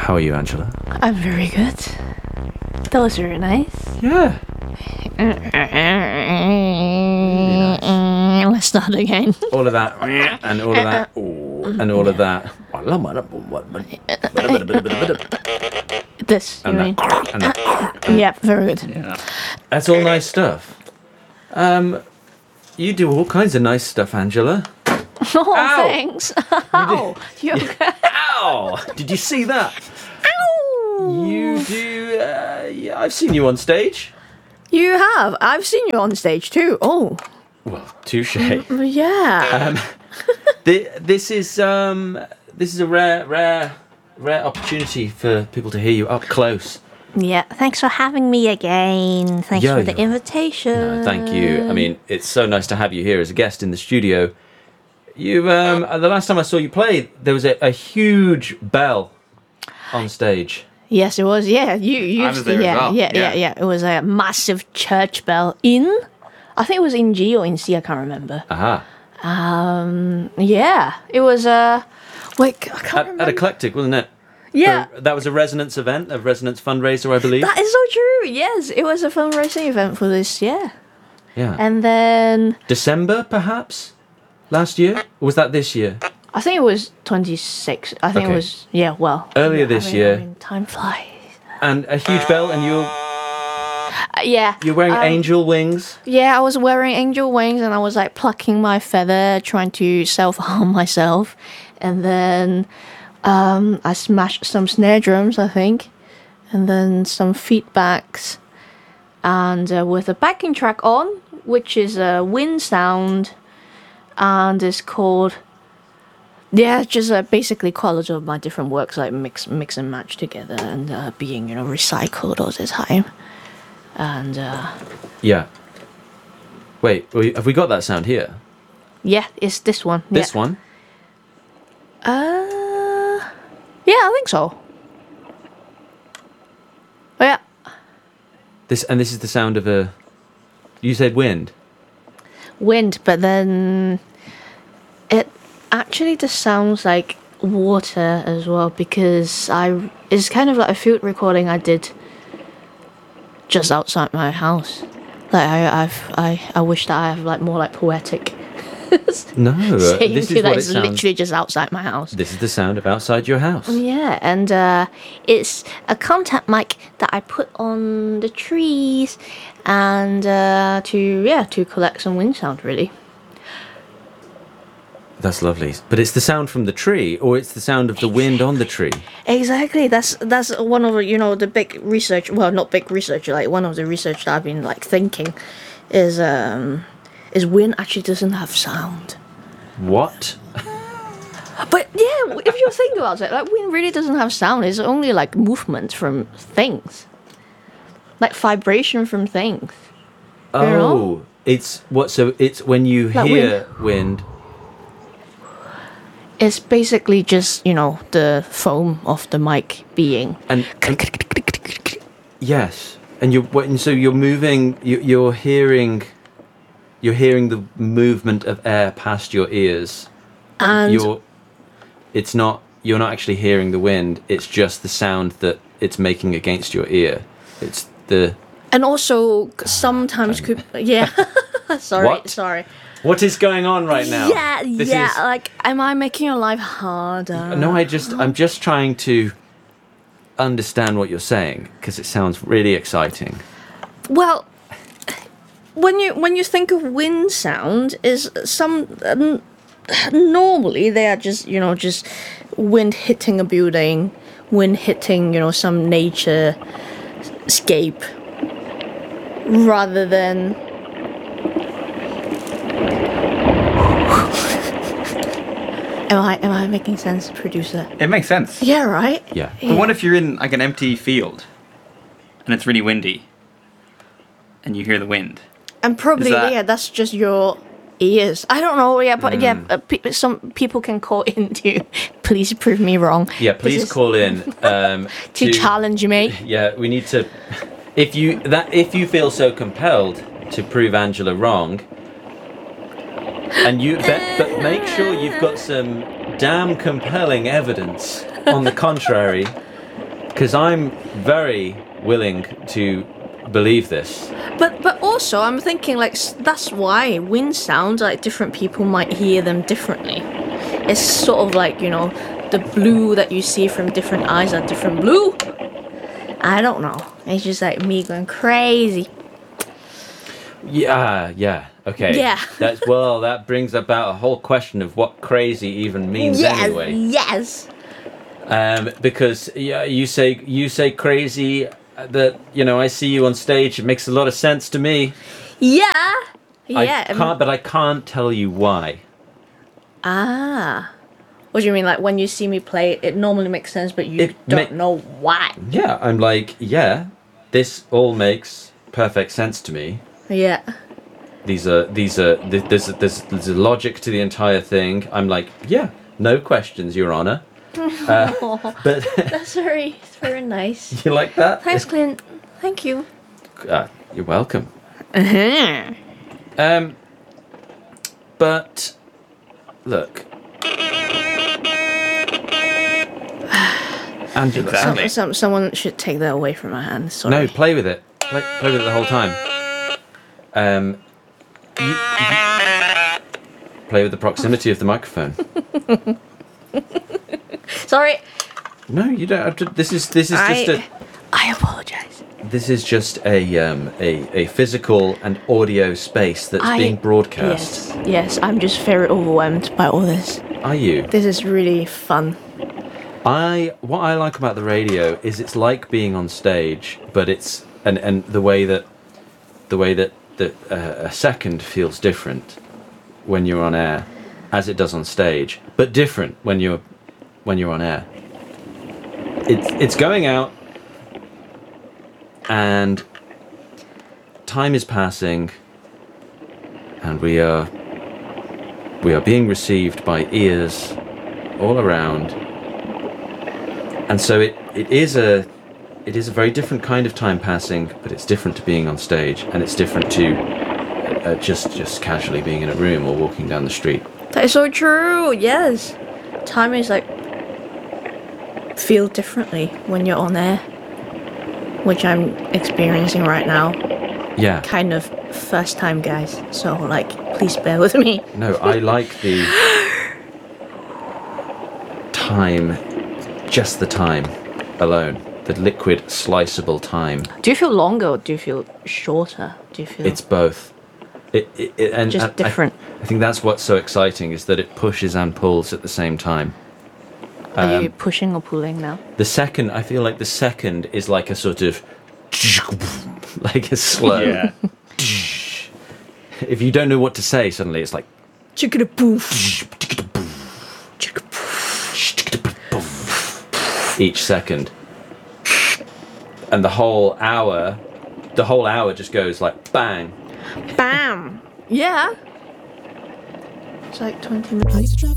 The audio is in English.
How are you, Angela? I'm very good. That was very nice. Yeah. Let's start again. All of that, and all of that, and all of that. This, you And mean? that, and that. Yeah, very good. Yeah. That's all nice stuff. You do all kinds of nice stuff, Angela. Oh, Ow! thanks. Ow! You okay? Ow! Did you see that? Ow! You do. Yeah, I've seen you on stage. You have. I've seen you on stage too. Oh. Well, touche. Yeah. This is a rare opportunity for people to hear you up close. Yeah. Thanks for having me again. Thanks for the invitation. No, thank you. I mean, it's so nice to have you here as a guest in the studio. You, the last time I saw you play, there was a huge bell on stage. Yes, it was. Yeah, you used to. Yeah. It was a massive church bell I think it was in G or in C. I can't remember. Aha. Yeah, it was wait, I can't remember. At Eclectic, wasn't it? Yeah. That was a Resonance event, a Resonance fundraiser, I believe. That is so true. Yes, it was a fundraising event for this year. Yeah. And then December, perhaps, last year, or was that this year? I think it was 26. I think it was earlier this year. Time flies. And a huge bell, and you're wearing angel wings. Yeah, I was wearing angel wings, and I was like plucking my feather, trying to self-harm myself, and then I smashed some snare drums, I think, and then some feedbacks, and with a backing track on, which is a wind sound, and it's called. Yeah, just basically quality of my different works, like mix and match together, and being recycled all the time, and Yeah. Wait, have we got that sound here? yeah, it's this one. This one? Yeah, I think so. Oh, yeah. This is the sound of a. You said wind. Wind, but then it actually just sounds like water as well, because it's kind of like a field recording I did just outside my house. Like I wish that I have like more like poetic. No, saying this to is that what it it's sounds. literally just outside my house. This is the sound of outside your house. Yeah, and it's a contact mic that I put on the trees, and to collect some wind sound, really. That's lovely. But it's the sound from the tree, or it's the sound of the wind on the tree. Exactly. That's one of the big research. Well, not big research. Like one of the research that I've been like thinking is wind actually doesn't have sound. What? But yeah, if you think about it, like wind really doesn't have sound. It's only like movement from things, like vibration from things. Oh, know? it's what? So it's when you Like hear wind. It's basically just the foam of the mic being. And yes, and so you're moving. You're hearing the movement of air past your ears. And You're not actually hearing the wind. It's just the sound that it's making against your ear. It's the. And also sometimes could sorry. What? What is going on right now? Yeah. Like, am I making your life harder? No, I'm just trying to understand what you're saying, because it sounds really exciting. Well, when you think of wind sound, is some normally they are just just wind hitting a building, wind hitting some nature scape, rather than. Am I making sense, producer? It makes sense. Yeah, right? Yeah. But what if you're in like an empty field and it's really windy and you hear the wind? And probably, that- that's just your ears. I don't know, but some people can call in to please prove me wrong. Yeah, please call in to challenge me. Yeah, we need to. If you feel so compelled to prove Angela wrong, and but make sure you've got some damn compelling evidence on the contrary. Because I'm very willing to believe this. But also, I'm thinking like that's why wind sounds like different people might hear them differently. It's sort of like, you know, the blue that you see from different eyes are different blue. I don't know. It's just like me going crazy. Yeah, okay. Yeah. That brings about a whole question of what crazy even means anyway. Yes. Because you say crazy. That, you know, I see you on stage. It makes a lot of sense to me. Yeah. I can't tell you why. Ah. What do you mean? Like when you see me play, it normally makes sense, but you don't know why. Yeah, I'm like, yeah, this all makes perfect sense to me. Yeah. There's a logic to the entire thing. I'm like, yeah, no questions, Your Honor. But That's very nice. you like that? Thanks, Clint. Thank you. You're welcome. Uh-huh. But look, Angela. Exactly. Someone should take that away from my hand. Sorry. No, play with it. Play with it the whole time. Play with the proximity of the microphone. Sorry. No, you don't have to. This is just I apologize. This is just a physical and audio space that's being broadcast. Yes, I'm just very overwhelmed by all this. Are you? This is really fun. What I like about the radio is it's like being on stage, but it's and the way that a second feels different when you're on air, as it does on stage, but different when you're on air. It's going out, and time is passing, and we are being received by ears all around, and so it is a very different kind of time passing, but it's different to being on stage, and it's different to just casually being in a room or walking down the street. That is so true. Yes, time is like feel differently when you're on air, which I'm experiencing right now. Yeah. Kind of first time, guys. So like, please bear with me. No, I like the time, just the time alone. The liquid, sliceable time. Do you feel longer or do you feel shorter? Do you feel It's both. And just different? I think that's what's so exciting, is that it pushes and pulls at the same time. Are you pushing or pulling now? The second, I feel like the second is like a sort of, like a slow. Yeah. If you don't know what to say, suddenly it's like, each second. And the whole hour just goes like bang. Bam! Yeah. It's like 20 minutes.